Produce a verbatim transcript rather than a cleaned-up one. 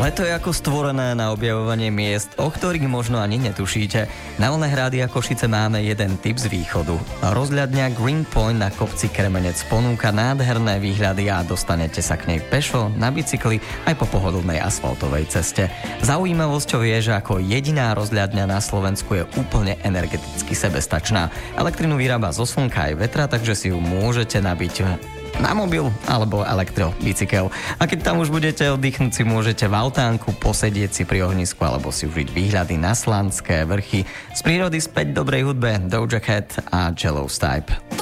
Leto je ako stvorené na objavovanie miest, o ktorých možno ani netušíte. Na Vlnách Rádia Košice máme jeden tip z východu. Rozhľadňa Green Point na kopci Kremenec ponúka nádherné výhľady a dostanete sa k nej pešo, na bicykli aj po pohodlnej asfaltovej ceste. Zaujímavosťou je, že ako jediná rozhľadňa na Slovensku je úplne energeticky sebestačná. Elektrinu vyrába zo slnka aj vetra, takže si ju môžete nabiť na mobil alebo elektrobicykel. A keď tam už budete oddychnúť, si môžete v altánku posedieť si pri ohnisku alebo si užiť výhľady na Slanské vrchy. Z prírody späť dobrej hudbe Doja Cat a Jello Stipe.